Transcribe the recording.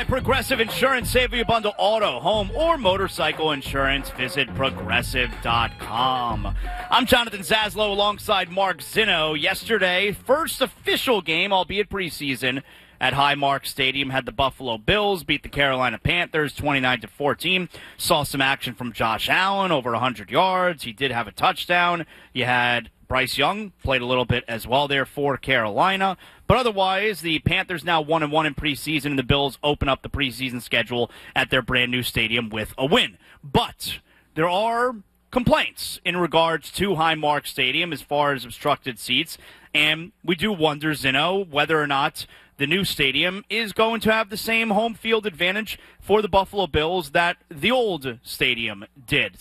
by Progressive Insurance. Save you bundle auto, home, or motorcycle insurance. Visit Progressive.com. I'm Jonathan Zaslow alongside Mark Zinno. Yesterday, first official game, albeit preseason, at Highmark Stadium, had the Buffalo Bills beat the Carolina Panthers 29-14. Saw some action from Josh Allen, over 100 yards. He did have a touchdown. You had Bryce Young played a little bit as well there for Carolina. But otherwise, the Panthers now 1-1 in preseason, and the Bills open up the preseason schedule at their brand new stadium with a win. But there are complaints in regards to Highmark Stadium as far as obstructed seats, and we do wonder, Zinno, whether or not the new stadium is going to have the same home field advantage for the Buffalo Bills that the old stadium did.